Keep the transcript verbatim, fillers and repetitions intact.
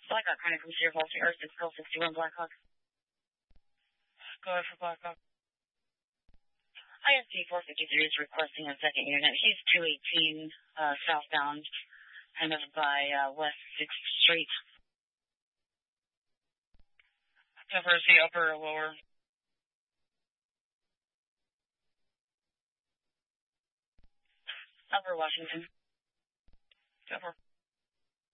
Blackhawk, kind of from Cedar Falls, Earth, it's Call sixty-one, Blackhawk. Go ahead for Blackhawk. I S D four fifty-three is requesting a second unit. He's two eighteen, uh, southbound, kind of by, uh, West sixth Street. Cover, is he upper or lower? Upper Washington. Cover.